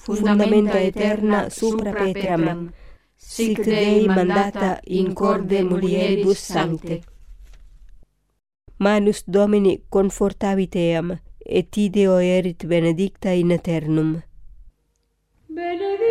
fundamenta aeterna supra Petram, sic Dei mandata in corde mulieribus sancte. Manus Domini confortavit eam, et ideo erit benedicta in aeternum. Benedicta